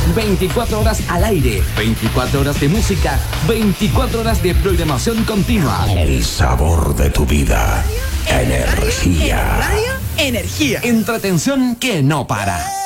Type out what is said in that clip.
24 horas al aire, 24 horas de música, 24 horas de programación continua. El sabor de tu vida. Energía. Radio Energía. Entretención que no para.